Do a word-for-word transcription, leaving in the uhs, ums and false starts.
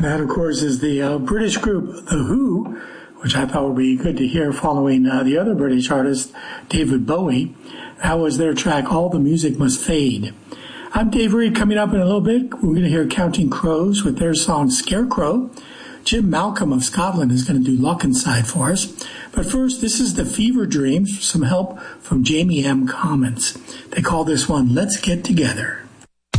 And that, of course, is the uh, British group The Who, which I thought would be good to hear following uh, the other British artist, David Bowie. That was their track, All the Music Must Fade. I'm Dave Reed. Coming up in a little bit, we're going to hear Counting Crows with their song Scarecrow. Jim Malcolm of Scotland is going to do Luck Inside for us. But first, this is the Fever Dreams, some help from Jamie M. Commons. They call this one Let's Get Together.